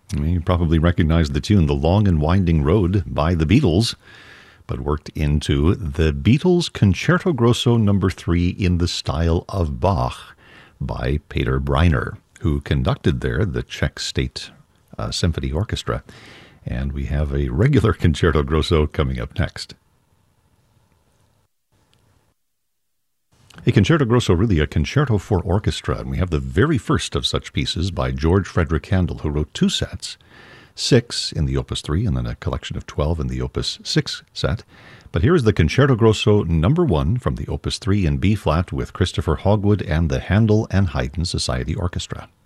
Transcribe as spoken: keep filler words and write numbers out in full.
You probably recognize the tune The Long and Winding Road by the Beatles, but worked into the Beatles Concerto Grosso number three in the style of Bach by Peter Breiner, who conducted there the Czech State uh, Symphony Orchestra. And we have a regular Concerto Grosso coming up next. A Concerto Grosso, really a concerto for orchestra, and we have the very first of such pieces by George Frederick Handel, who wrote two sets, six in the Opus three and then a collection of twelve in the Opus six set. But here is the Concerto Grosso number one from the Opus three in B-flat with Christopher Hogwood and the Handel and Haydn Society Orchestra.